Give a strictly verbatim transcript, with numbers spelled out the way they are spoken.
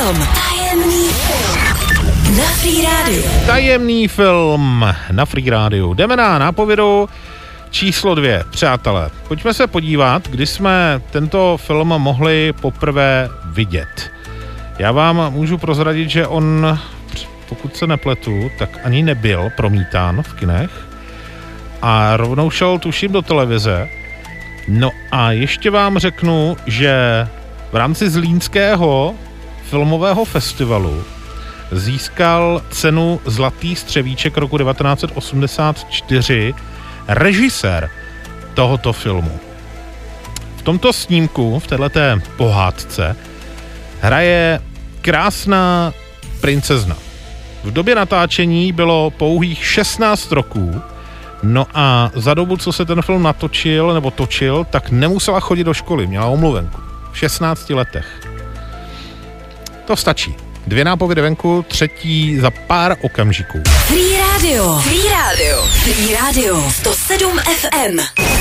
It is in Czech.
film. Tajemný film. Na Free Radio. Tajemný film na Free Radio. Jdeme na nápovědu číslo dvě, přátelé. Pojďme se podívat, kdy jsme tento film mohli poprvé vidět. Já vám můžu prozradit, že on, pokud se nepletu, tak ani nebyl promítán v kinech a rovnou šel, tuším, do televize. No a ještě vám řeknu, že v rámci Zlínského filmového festivalu získal cenu Zlatý střevíček roku devatenáct set osmdesát čtyři režisér tohoto filmu. V tomto snímku, v téhleté pohádce, hraje krásná princezna. V době natáčení bylo pouhých šestnáct roků, no a za dobu, co se ten film natočil nebo točil, tak nemusela chodit do školy, měla omluvenku. V šestnácti letech. To stačí. Dvě nápovědy venku, třetí za pár okamžiků. Free Radio. Free Radio. Free Radio. sto sedm ef em.